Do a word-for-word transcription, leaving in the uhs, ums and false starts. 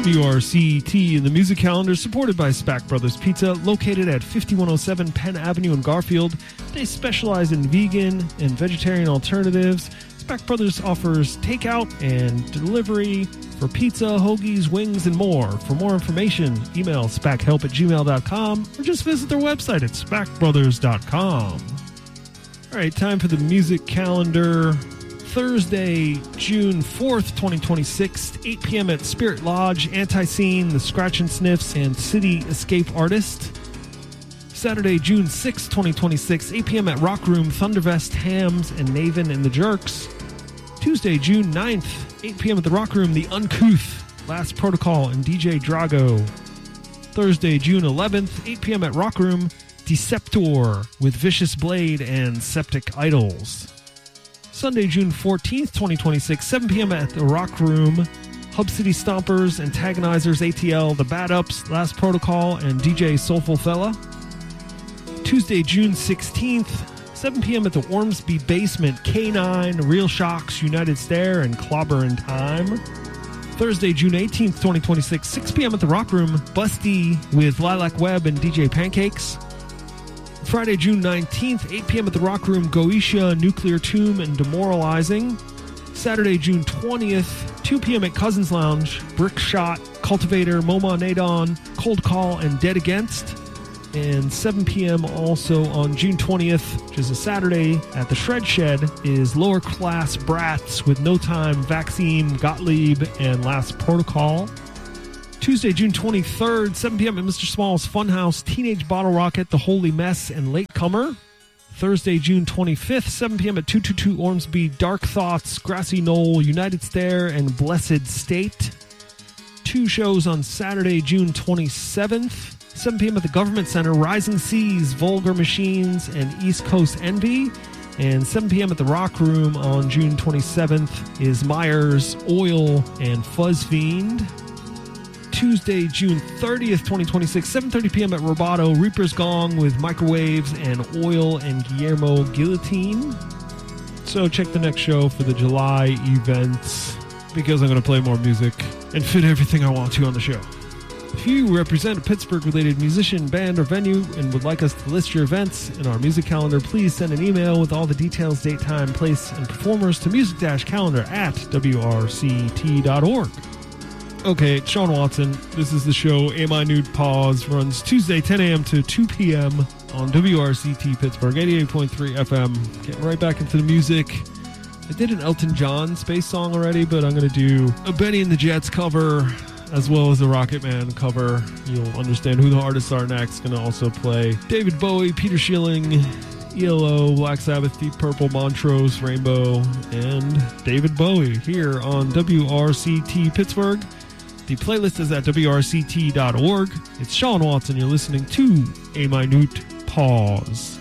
W R C T in the music calendar, supported by Spack Brothers Pizza, located at fifty-one oh seven Penn Avenue in Garfield. They specialize in vegan and vegetarian alternatives. Spack Brothers offers takeout and delivery for pizza, hoagies, wings, and more. For more information, email spackhelp at gmail dot com or just visit their website at spack brothers dot com. All right, time for the music calendar. Thursday, June fourth, twenty twenty-six, eight p.m. at Spirit Lodge, Anti-Scene, The Scratch and Sniffs, and City Escape Artist. Saturday, June sixth, twenty twenty-six, eight p.m. at Rock Room, Thundervest, Hams, and Naven and the Jerks. Tuesday, June ninth, eight p.m. at the Rock Room, The Uncouth, Last Protocol, and D J Drago. Thursday, June eleventh, eight p.m. at Rock Room, Deceptor, with Vicious Blade and Septic Idols. Sunday, June fourteenth, twenty twenty-six, seven p.m. at the Rock Room, Hub City Stompers, Antagonizers, A T L, The Bad Ups, Last Protocol, and D J Soulful Fella. Tuesday, June sixteenth, seven p.m. at the Ormsby Basement, K nine, Real Shocks, United Stare, and Clobber in Time. Thursday, June eighteenth, twenty twenty-six, six p.m. at the Rock Room, Busty with Lilac Web and D J Pancakes. Friday, June nineteenth, eight p.m. at the Rock Room, Goetia, Nuclear Tomb, and Demoralizing. Saturday, June twentieth, two p.m. at Cousins Lounge, Brick Shot, Cultivator, Moma Nadon, Cold Call, and Dead Against. And seven p.m. also on June twentieth, which is a Saturday, at the Shred Shed, is Lower Class Brats with No Time, Vaccine, Gottlieb, and Last Protocol. Tuesday, June twenty-third, seven p.m. at Mister Small's Funhouse, Teenage Bottle Rocket, The Holy Mess, and Latecomer. Thursday, June twenty-fifth, seven p.m. at two twenty-two Ormsby, Dark Thoughts, Grassy Knoll, United Stare, and Blessed State. Two shows on Saturday, June twenty-seventh, seven p.m. at the Government Center, Rising Seas, Vulgar Machines, and East Coast Envy. And seven p.m. at the Rock Room on June twenty-seventh is Myers, Oil, and Fuzz Fiend. Tuesday, June thirtieth, twenty twenty-six, seven thirty p.m. at Roboto, Reaper's Gong with Microwaves and Oil and Guillermo Guillotine. So check the next show for the July events, because I'm going to play more music and fit everything I want to on the show. If you represent a Pittsburgh-related musician, band, or venue and would like us to list your events in our music calendar, please send an email with all the details, date, time, place, and performers to music-calendar at w r c t dot org. Okay, it's Sean Watson. This is the show A Minute Pause. Runs Tuesday, ten a.m. to two p.m. on W R C T Pittsburgh, eighty-eight point three F M. Getting right back into the music. I did an Elton John Space song already, but I'm going to do a Benny and the Jets cover, as well as a Rocket Man cover. You'll understand who the artists are next. Going to also play David Bowie, Peter Schilling, E L O, Black Sabbath, Deep Purple, Montrose, Rainbow, and David Bowie here on W R C T Pittsburgh. The playlist is at w r c t dot org. It's Sean Watson. You're listening to A Minute Pause.